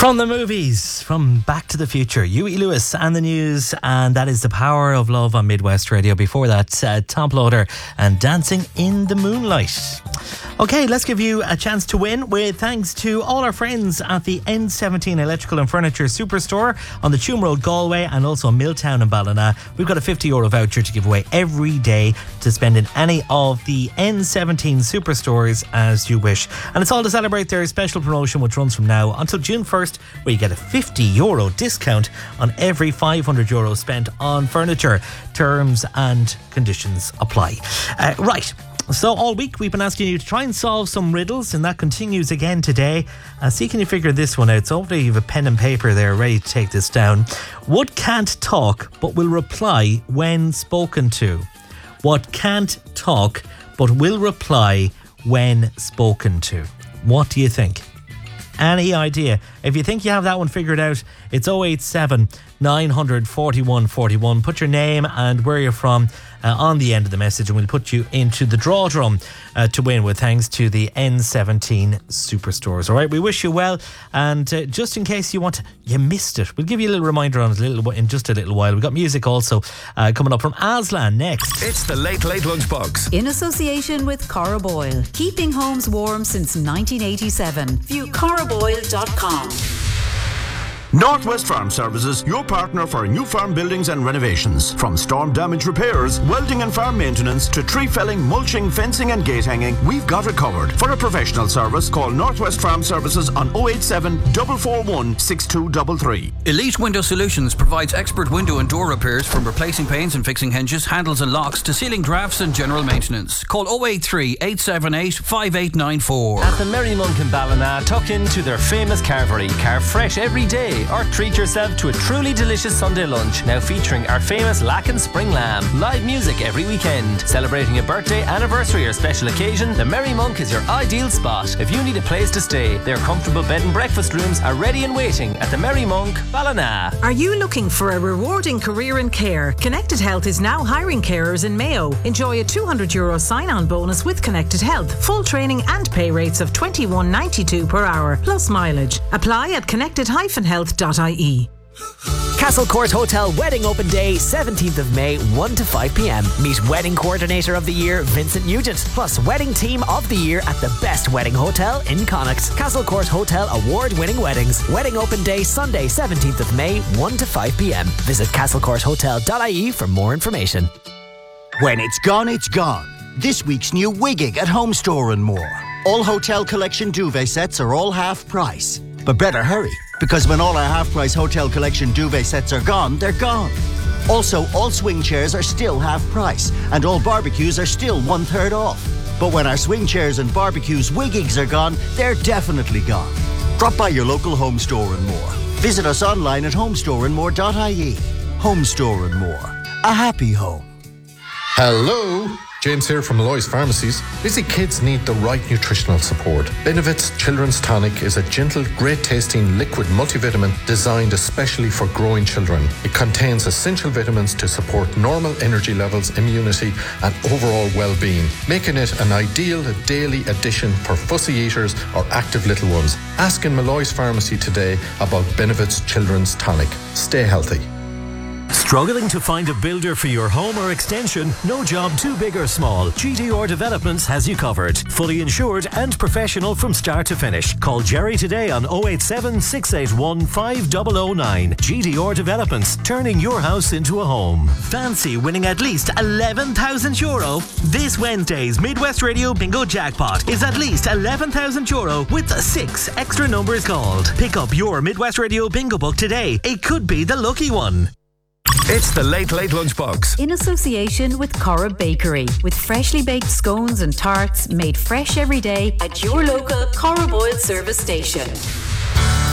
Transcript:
From the movies, from Back to the Future, Huey Lewis and the News, and that is The Power of Love on Midwest Radio. Before that, Tom Loader and Dancing in the Moonlight. Okay, let's give you a chance to win with thanks to all our friends at the N17 Electrical and Furniture Superstore on the Tuam Road, Galway, and also Milltown and Ballina. We've got a €50 voucher to give away every day to spend in any of the N17 Superstores as you wish. And it's all to celebrate their special promotion, which runs from now until June 1st, where you get a €50 discount on every €500 spent on furniture. Terms and conditions apply. Right. So all week we've been asking you to try and solve some riddles, and that continues again today. See, can you figure this one out? So hopefully you have a pen and paper there ready to take this down. What can't talk but will reply when spoken to? What can't talk but will reply when spoken to? What do you think? Any idea? If you think you have that one figured out, it's 087 900 41 41. Put your name and where you're from on the end of the message, and we'll put you into the draw drum to win with thanks to the N17 Superstores. All right, we wish you well, and just in case you missed it, we'll give you a little reminder on it in just a little while. We've got music also coming up from Aslan next. It's the Late Late Lunchbox in association with Cora Boyle, keeping homes warm since 1987. View coraboyle.com. Northwest Farm Services, your partner for new farm buildings and renovations. From storm damage repairs, welding and farm maintenance to tree felling, mulching, fencing and gate hanging, we've got it covered. For a professional service, call Northwest Farm Services on 087 441 6233. Elite Window Solutions provides expert window and door repairs, from replacing panes and fixing hinges, handles and locks to sealing drafts and general maintenance. Call 083 878 5894. At the Merry Monk in Ballina, tuck into their famous carvery. Carve fresh every day, or treat yourself to a truly delicious Sunday lunch, now featuring our famous Lacken Spring Lamb. Live music every weekend. Celebrating a birthday, anniversary or special occasion, the Merry Monk is your ideal spot. If you need a place to stay, their comfortable bed and breakfast rooms are ready and waiting at the Merry Monk, Ballina. Are you looking for a rewarding career in care? Connected Health is now hiring carers in Mayo. Enjoy a €200 sign-on bonus with Connected Health. Full training and pay rates of $21.92 per hour, plus mileage. Apply at connected-health.ie. Castle Court Hotel Wedding Open Day, 17th of May, 1 to 5 p.m. Meet Wedding Coordinator of the Year, Vincent Nugent, plus Wedding Team of the Year at the best wedding hotel in Connacht. Castle Court Hotel award-winning weddings. Wedding Open Day, Sunday, 17th of May, 1 to 5 p.m. Visit castlecourthotel.ie for more information. When it's gone, it's gone. This week's new Wigging at Home Store and More. All Hotel Collection duvet sets are all half price. But better hurry, because when all our half-price Hotel Collection duvet sets are gone, they're gone. Also, all swing chairs are still half price, and all barbecues are still 1/3 off. But when our swing chairs and barbecues Wiggings are gone, they're definitely gone. Drop by your local Home Store and More. Visit us online at homestoreandmore.ie. Home Store and More. A happy home. Hello, James here from Malloy's Pharmacies. Busy kids need the right nutritional support. Benevit's Children's Tonic is a gentle, great-tasting liquid multivitamin designed especially for growing children. It contains essential vitamins to support normal energy levels, immunity, and overall well-being, making it an ideal daily addition for fussy eaters or active little ones. Ask in Malloy's Pharmacy today about Benevit's Children's Tonic. Stay healthy. Struggling to find a builder for your home or extension? No job too big or small. GDR Developments has you covered. Fully insured and professional from start to finish. Call Jerry today on 087 681 5009. GDR Developments, turning your house into a home. Fancy winning at least €11,000? This Wednesday's Midwest Radio Bingo Jackpot is at least €11,000 with 6 extra numbers called. Pick up your Midwest Radio Bingo book today. It could be the lucky one. It's the Late Late Lunchbox in association with Cora Bakery, with freshly baked scones and tarts made fresh every day at your local Cora Boyle service station.